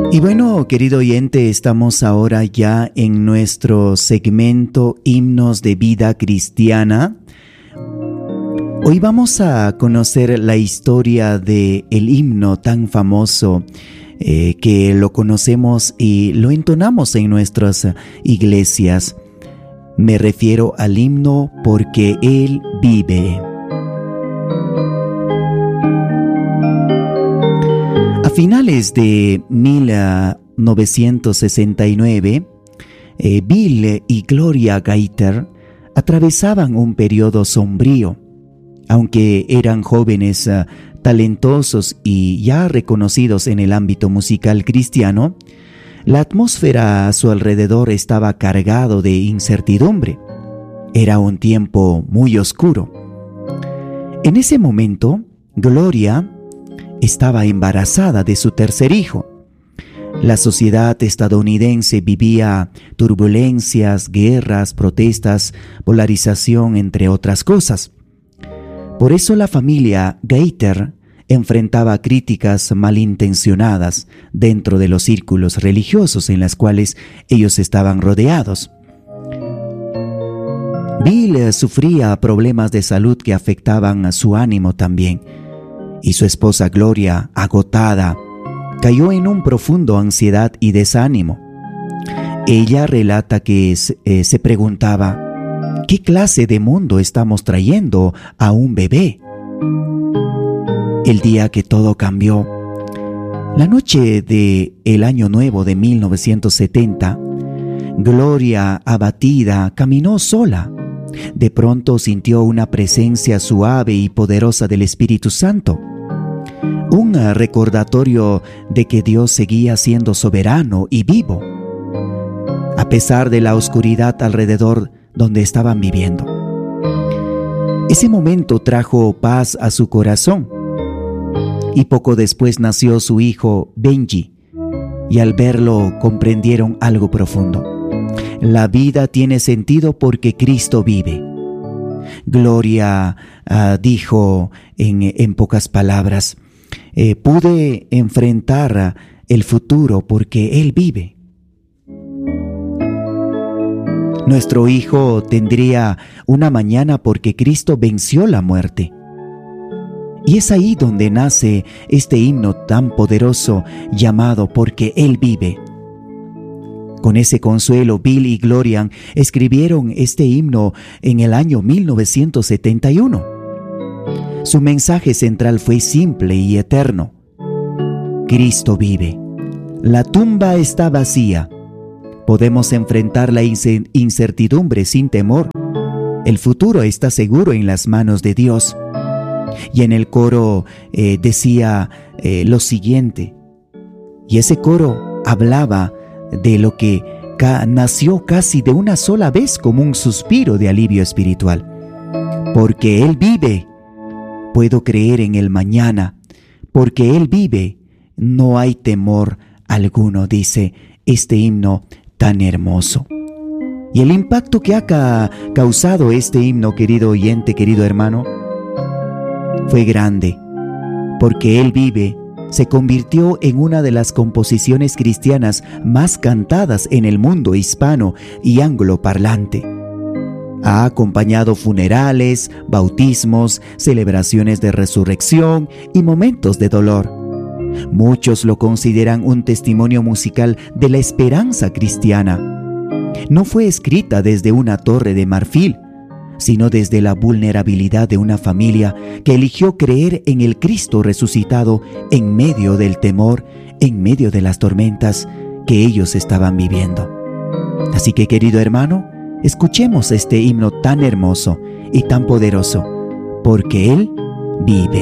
Y bueno, querido oyente, estamos ahora ya en nuestro segmento Himnos de Vida Cristiana. Hoy vamos a conocer la historia del himno tan famoso que lo conocemos y lo entonamos en nuestras iglesias. Me refiero al himno Porque Él vive. A finales de 1969, Bill y Gloria Gaither atravesaban un periodo sombrío. Aunque eran jóvenes talentosos y ya reconocidos en el ámbito musical cristiano, la atmósfera a su alrededor estaba cargado de incertidumbre. Era un tiempo muy oscuro. En ese momento, Gloria estaba embarazada de su tercer hijo. La sociedad estadounidense vivía turbulencias, guerras, protestas, polarización, entre otras cosas. Por eso la familia Gaither enfrentaba críticas malintencionadas dentro de los círculos religiosos en los cuales ellos estaban rodeados. Bill sufría problemas de salud que afectaban a su ánimo también, y su esposa Gloria, agotada, cayó en un profundo ansiedad y desánimo. Ella relata que se preguntaba: ¿qué clase de mundo estamos trayendo a un bebé? El día que todo cambió, la noche del Año Nuevo de 1970, Gloria, abatida, caminó sola. De pronto sintió una presencia suave y poderosa del Espíritu Santo. Un recordatorio de que Dios seguía siendo soberano y vivo, a pesar de la oscuridad alrededor donde estaban viviendo. Ese momento trajo paz a su corazón, y poco después nació su hijo Benji, y al verlo comprendieron algo profundo: la vida tiene sentido porque Cristo vive. Gloria dijo en pocas palabras: pude enfrentar el futuro porque Él vive. Nuestro hijo tendría una mañana porque Cristo venció la muerte. Y es ahí donde nace este himno tan poderoso llamado Porque Él vive. Con ese consuelo, Bill y Gloria escribieron este himno en el año 1971. Su mensaje central fue simple y eterno: Cristo vive. La tumba está vacía. Podemos enfrentar la incertidumbre sin temor. El futuro está seguro en las manos de Dios. Y en el coro decía lo siguiente, y ese coro hablaba de lo que nació casi de una sola vez como un suspiro de alivio espiritual. Porque Él vive, puedo creer en el mañana. Porque Él vive, no hay temor alguno, dice este himno tan hermoso. Y el impacto que ha causado este himno, querido oyente, querido hermano, fue grande. Porque Él vive se convirtió en una de las composiciones cristianas más cantadas en el mundo hispano y angloparlante. Ha acompañado funerales, bautismos, celebraciones de resurrección y momentos de dolor. Muchos lo consideran un testimonio musical de la esperanza cristiana. No fue escrita desde una torre de marfil, sino desde la vulnerabilidad de una familia que eligió creer en el Cristo resucitado en medio del temor, en medio de las tormentas que ellos estaban viviendo. Así que, querido hermano, escuchemos este himno tan hermoso y tan poderoso, porque Él vive.